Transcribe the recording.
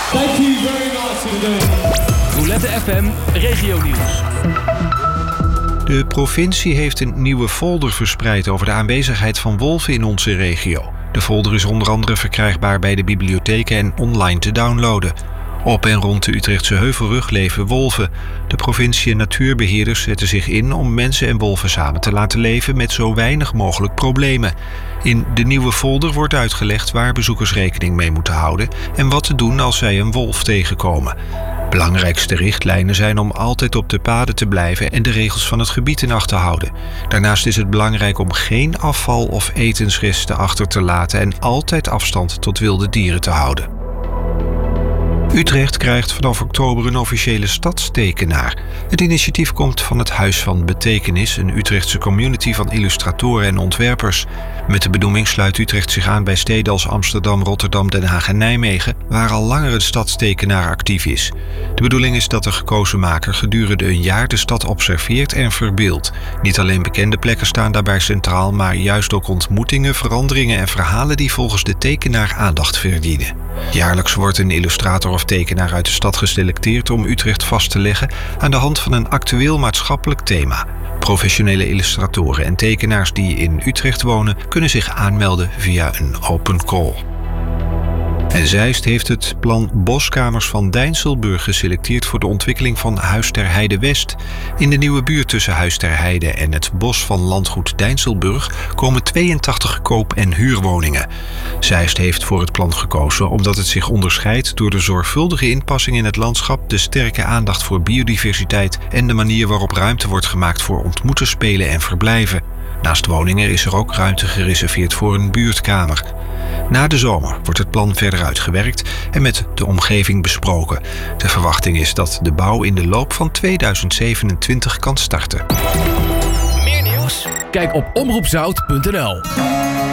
Thank you very much indeed. Roulette FM Regionieuws. De provincie heeft een nieuwe folder verspreid over de aanwezigheid van wolven in onze regio. De folder is onder andere verkrijgbaar bij de bibliotheken en online te downloaden. Op en rond de Utrechtse Heuvelrug leven wolven. De provincie en natuurbeheerders zetten zich in om mensen en wolven samen te laten leven met zo weinig mogelijk problemen. In de nieuwe folder wordt uitgelegd waar bezoekers rekening mee moeten houden en wat te doen als zij een wolf tegenkomen. Belangrijkste richtlijnen zijn om altijd op de paden te blijven en de regels van het gebied in acht te houden. Daarnaast is het belangrijk om geen afval of etensresten achter te laten en altijd afstand tot wilde dieren te houden. Utrecht krijgt vanaf oktober een officiële stadstekenaar. Het initiatief komt van het Huis van Betekenis, een Utrechtse community van illustratoren en ontwerpers. Met de benoeming sluit Utrecht zich aan bij steden als Amsterdam, Rotterdam, Den Haag en Nijmegen, waar al langer een stadstekenaar actief is. De bedoeling is dat de gekozen maker gedurende een jaar de stad observeert en verbeeldt. Niet alleen bekende plekken staan daarbij centraal, maar juist ook ontmoetingen, veranderingen en verhalen die volgens de tekenaar aandacht verdienen. Jaarlijks wordt een illustrator of tekenaar uit de stad geselecteerd om Utrecht vast te leggen aan de hand van een actueel maatschappelijk thema. Professionele illustratoren en tekenaars die in Utrecht wonen kunnen zich aanmelden via een open call. En Zeist heeft het plan Boskamers van Dijnselburg geselecteerd voor de ontwikkeling van Huis ter Heide West. In de nieuwe buurt tussen Huis ter Heide en het bos van landgoed Dijnselburg komen 82 koop- en huurwoningen. Zeist heeft voor het plan gekozen omdat het zich onderscheidt door de zorgvuldige inpassing in het landschap, de sterke aandacht voor biodiversiteit en de manier waarop ruimte wordt gemaakt voor ontmoeten, spelen en verblijven. Naast woningen is er ook ruimte gereserveerd voor een buurtkamer. Na de zomer wordt het plan verder uitgewerkt en met de omgeving besproken. De verwachting is dat de bouw in de loop van 2027 kan starten. Meer nieuws? Kijk op omroepzout.nl.